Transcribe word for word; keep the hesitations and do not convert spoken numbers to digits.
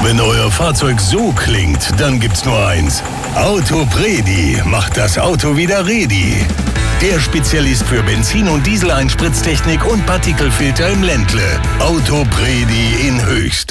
Wenn euer Fahrzeug so klingt, dann gibt's nur eins. Autopredi macht das Auto wieder ready. Der Spezialist für Benzin- und Diesel-Einspritztechnik und Partikelfilter im Ländle. Autopredi in Höchst.